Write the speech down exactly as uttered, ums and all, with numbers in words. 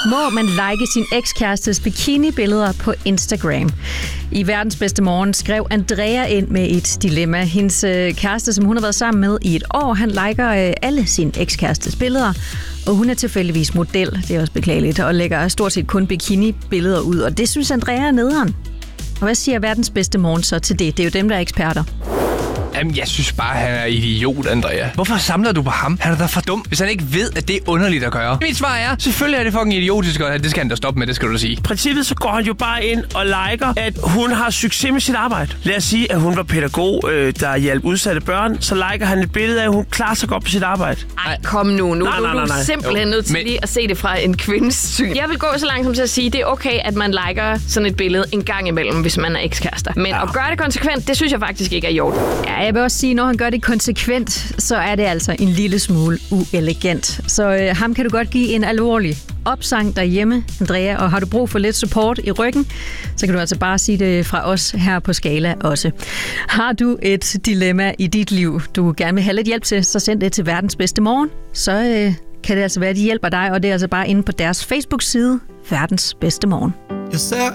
Må man like sin ekskærestes bikini-billeder på Instagram? I Verdens Bedste Morgen skrev Andrea ind med et dilemma. Hendes kæreste, som hun har været sammen med i et år, han liker alle sine ekskærestes billeder. Og hun er tilfældigvis model, det er også beklageligt, og lægger stort set kun bikini-billeder ud. Og det synes Andrea er nederen. Og hvad siger Verdens Bedste Morgen så til det? Det er jo dem, der er eksperter. Jamen, jeg synes bare, han er idiot, Andrea. Hvorfor samler du på ham? Han er da for dum, hvis han ikke ved, at det er underligt at gøre. Mit svar er, selvfølgelig er det fucking idiotisk, og det skal han da stoppe med, det skal du da sige. I princippet så går han jo bare ind og liker, at hun har succes med sit arbejde. Lad os sige, at hun var pædagog, øh, der hjalp udsatte børn, så liker han et billede af, at hun klarer sig godt på sit arbejde. Ej, kom nu. Nu nej, nej, nej, er du nej. simpelthen nødt til Men... lige at se det fra en kvindes syn. Jeg vil gå så langt som til at sige, at det er okay, at man liker sådan et billede en gang imellem, hvis man er ekskærester. Men ja. At gøre det konsekvent, det synes jeg faktisk ikke er i orden. Ja, jeg vil også sige, når han gør det konsekvent, så er det altså en lille smule uelegant. Så øh, ham kan du godt give en alvorlig opsang derhjemme, Andrea, og har du brug for lidt support i ryggen, så kan du altså bare sige det fra os her på Skala også. Har du et dilemma i dit liv, du gerne vil have lidt hjælp til, så send det til Verdens Bedste Morgen. Så øh, kan det altså være, at de hjælper dig, og det er altså bare inde på deres Facebook-side, Verdens Bedste Morgen.